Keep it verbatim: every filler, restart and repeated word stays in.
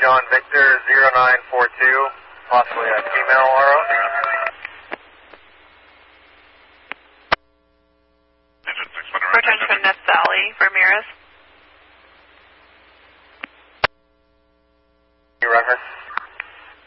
on Victor zero nine four two, possibly a female R O. Return to Nest Valley, Ramirez.